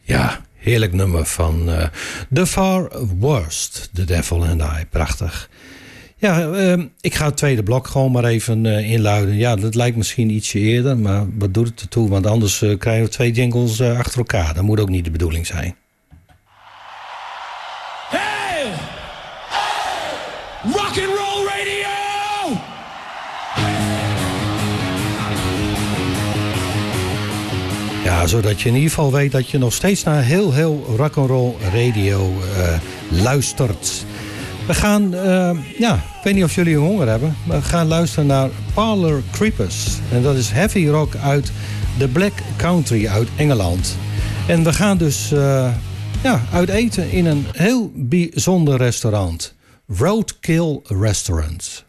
Ja, heerlijk nummer van The Far Worst, The Devil and I. Prachtig. Ja, ik ga het tweede blok gewoon maar even inluiden. Ja, dat lijkt misschien ietsje eerder, maar wat doet het ertoe? Want anders krijgen we 2 jingles achter elkaar. Dat moet ook niet de bedoeling zijn. Hey! Rock and roll radio! Ja, zodat je in ieder geval weet dat je nog steeds naar heel rock'n'roll radio luistert. We gaan, ik weet niet of jullie honger hebben. We gaan luisteren naar Parlor Creepers. En dat is heavy rock uit de Black Country uit Engeland. En we gaan dus uit eten in een heel bijzonder restaurant. Roadkill Restaurant.